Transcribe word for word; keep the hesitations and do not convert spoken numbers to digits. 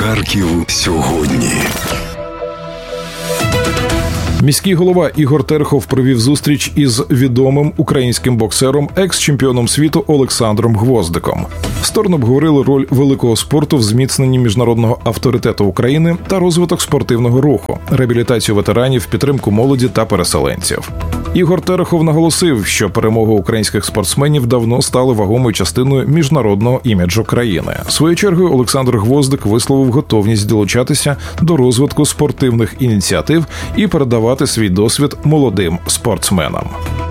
Харків сьогодні. Міський голова Ігор Терехов провів зустріч із відомим українським боксером, екс-чемпіоном світу Олександром Гвоздиком. Сторони обговорили роль великого спорту в зміцненні міжнародного авторитету України та розвиток спортивного руху, реабілітацію ветеранів, підтримку молоді та переселенців. Ігор Терехов наголосив, що перемоги українських спортсменів давно стали вагомою частиною міжнародного іміджу країни. Своєю чергою Олександр Гвоздик висловив готовність долучатися до розвитку спортивних ініціатив і передавати свій досвід молодим спортсменам.